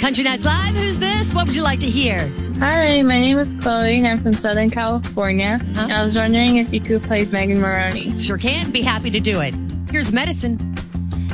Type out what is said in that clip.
Country Nights Live, who's this? What would you like to hear? Hi, my name is Chloe, and I'm from Southern California. I was wondering if you could play Megan Maroney. Sure can. Be happy to do it. Here's Medicine.